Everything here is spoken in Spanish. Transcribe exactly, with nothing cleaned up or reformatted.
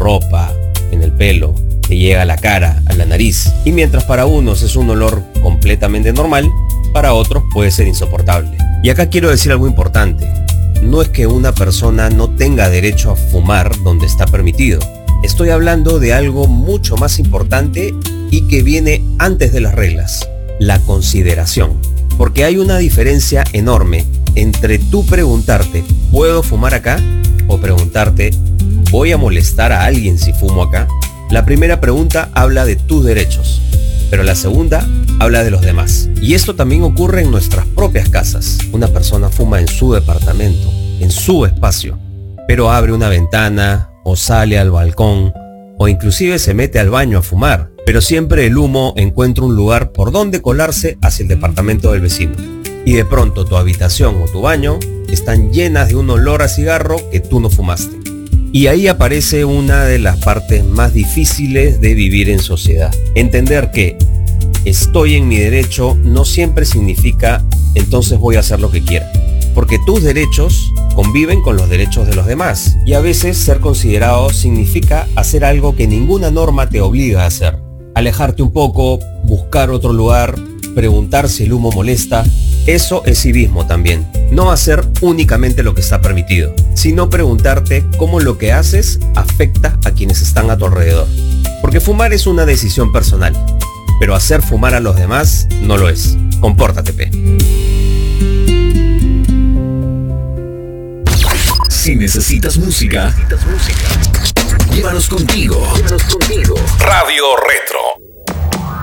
ropa, en el pelo, te llega a la cara, a la nariz. Y mientras para unos es un olor completamente normal, para otros puede ser insoportable. Y acá quiero decir algo importante. No es que una persona no tenga derecho a fumar donde está permitido. Estoy hablando de algo mucho más importante y que viene antes de las reglas, la consideración. Porque hay una diferencia enorme entre tú preguntarte, ¿puedo fumar acá? O preguntarte, ¿voy a molestar a alguien si fumo acá? La primera pregunta habla de tus derechos, pero la segunda habla de los demás. Y esto también ocurre en nuestras propias casas. Una persona fuma en su departamento, en su espacio, pero abre una ventana o sale al balcón o inclusive se mete al baño a fumar, pero siempre el humo encuentra un lugar por donde colarse hacia el departamento del vecino. Y de pronto tu habitación o tu baño están llenas de un olor a cigarro que tú no fumaste. Y ahí aparece una de las partes más difíciles de vivir en sociedad. Entender que estoy en mi derecho no siempre significa entonces voy a hacer lo que quiera. Porque tus derechos conviven con los derechos de los demás. Y a veces ser considerado significa hacer algo que ninguna norma te obliga a hacer. Alejarte un poco, buscar otro lugar, preguntar si el humo molesta. Eso es civismo también. No hacer únicamente lo que está permitido, sino preguntarte cómo lo que haces afecta a quienes están a tu alrededor. Porque fumar es una decisión personal, pero hacer fumar a los demás no lo es. Compórtate, pe. Si necesitas música, necesitas música. Llévanos contigo. Llévanos contigo. Radio Retro.